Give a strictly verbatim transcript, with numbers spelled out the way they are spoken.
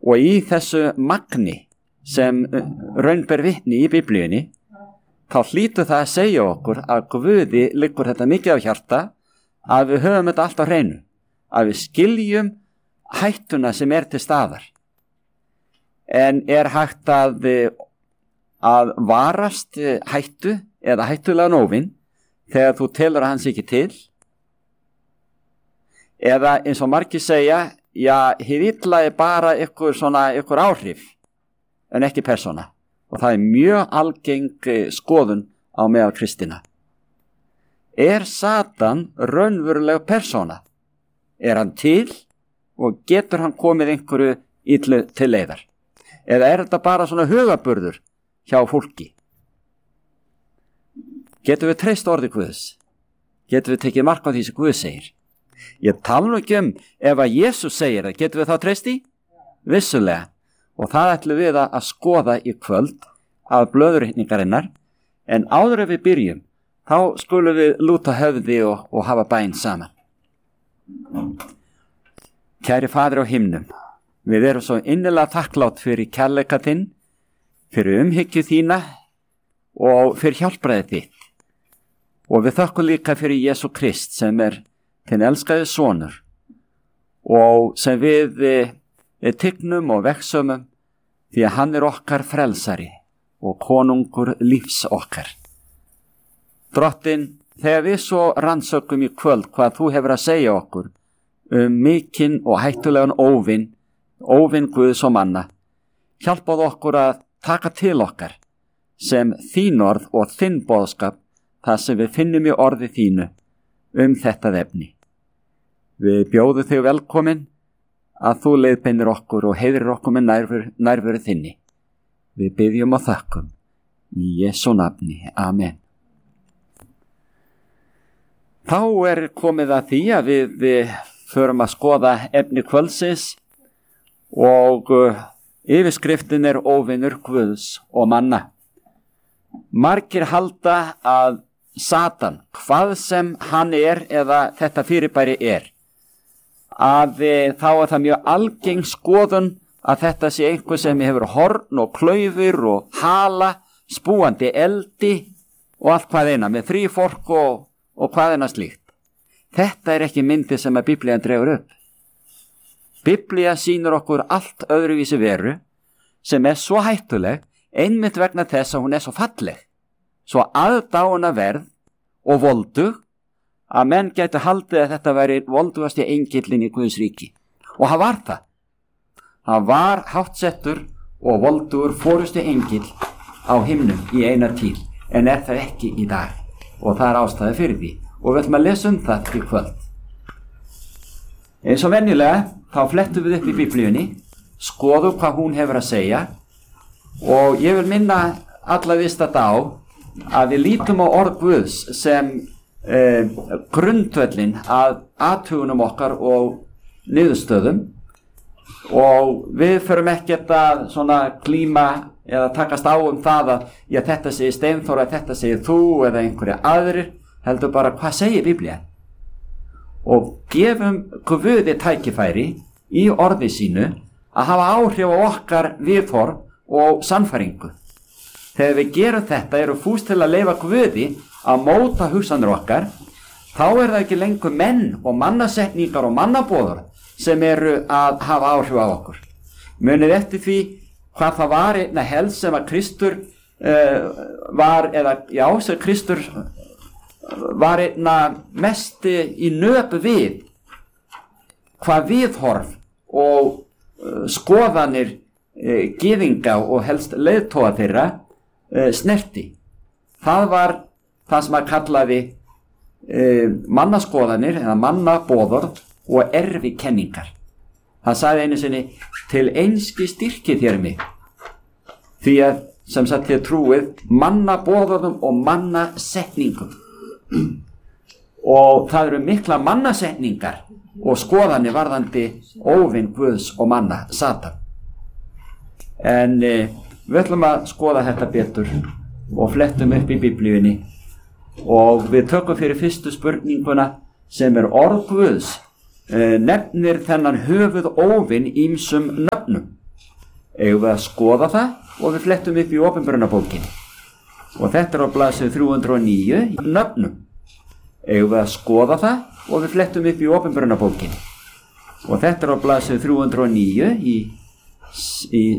Og í þessu magni sem raun ber vitni í Biblíunni, þá hlýtur það að segja okkur að Guði liggur þetta mikið á hjarta, að við höfum þetta allt á hreinu, að við skiljum hættuna sem er til staðar. En er hægt að, að varast hættu eða hættulega nóvin þegar þú telur að hans ekki til? Eða eins og margir segja, já, hið illa er bara ykkur, svona, ykkur áhrif, en ekki persóna. Og það er mjög algeng skoðun á meðal kristina. Er Satan raunveruleg persóna? Er hann til og getur hann komið einhverju illu til leiðar? Eða er þetta bara svona hugaburður hjá fólki? Getum við treyst orði Guðs? Getum við tekið mark á því sem Guð segir? Ég tala nú ekki um ef að Jesús segir það, getum við þá treyst í? Vissulega. Og það ætlum við að skoða í kvöld af blöðurhyrningarinnar, en áður ef við byrjum, þá skulum við lúta höfði og, og hafa bæn saman. Kæri Faðir á himnum, við erum svo innilega þakklátt fyrir kærleika þinn, fyrir umhyggju þína og fyrir hjálpræði þitt. Og við þökkum líka fyrir Jesú Krist sem er þinn elskaði sonur og sem við, við tygnum og veksumum því að hann er okkar frelsari og konungur lífs okkar. Drottinn, þegar við svo rannsökum í kvöld hvað þú hefur að segja okkur um mikinn og hættulegan óvin, óvin Guðs og manna, hjálpað okkur að taka til okkar sem þín orð og þinn boðskap það sem við finnum í orði þínu um þetta efni. Við bjóðum þig velkomin að þú leiðbeinir okkur og heiðrir okkur með nærveru, nærveru þinni. Við biðjum og þökkum í Jesú nafni. Amen. Þá er komið að því að við, við förum að skoða efni kvöldsins og uh, yfirskriftin er óvinur Guðs og manna. Margir halda að Satan, hvað sem hann er eða þetta fyrirbæri er, að e, þá er það mjög algeng skoðun að þetta sé einhver sem hefur horn og klaufur og hala, spúandi eldi og allt hvað eina með þrífork og, og hvað eina slíkt. Þetta er ekki myndi sem að Biblían dregur upp. Biblía sýnir okkur allt öðruvísi veru sem er svo hættuleg einmitt vegna þess að hún er svo falleg, svo aðdáunarverð og voldug að menn gætu haldið að þetta væri voldugasti engillinn í Guðs ríki. Og hann var það. Hann var háttsettur og voldugur fórusti engill á himnum í eina tíð, en er það ekki í dag. Og það er ástæði fyrir því. Og við ætlum að lesa um það í kvöld. Eins og venjulega, þá flettum við upp í Biblíunni, skoðum hvað hún hefur að segja, og ég vil minna alla vist þetta á að við lítum á orð Guðs sem Eh, grundvöllin að athugunum okkar og niðurstöðum, og við förum ekkert að svona klíma eða takast á um það að já, þetta segir Steinþór, þetta segir þú eða einhverja aðrir, heldur bara hvað segir Biblían, og gefum Guði tækifæri í orði sínu að hafa áhrif á okkar viðhorf og sannfæringu. Þegar við gerum þetta, erum fús til að leyfa Guði að móta hugsanir okkar, þá er það ekki lengur menn og mannasetningar og mannaboður sem eru að hafa áhrif á okkur. Munið eftir því hvað það var einna helst sem að Kristur uh, var, eða já, sem Kristur var einna mest í nöp við, hvað viðhorf og uh, skoðanir uh, gyðinga og helst leiðtoga þeirra uh, snerti. Það var það sem að kallaði e, mannaskoðanir eða mannaboðorð og erfikenningar. Það sagði einu sinni, til einski styrki þér mig, því að sem sagt þér trúið mannaboðorðum og mannasetningum. Og það eru mikla mannasetningar og skoðanir varðandi óvin Guðs og manna, Satan. En e, við ætlum að skoða þetta betur og flettum upp í Biblíunni. Og við tökum fyrir fyrstu spurninguna sem er orð Guðs, eh, nefnir þennan höfuð óvin ýmsum nöfnum. Eigum við að skoða það og við flettum upp í opinberunarbókinni. Og þetta er á blaðsíðu þrjú hundruð og níu í nöfnum. Eigum við að skoða það og við flettum upp í opinberunarbókinni. Og þetta er á blaðsíðu þrjú hundruð og níu í, í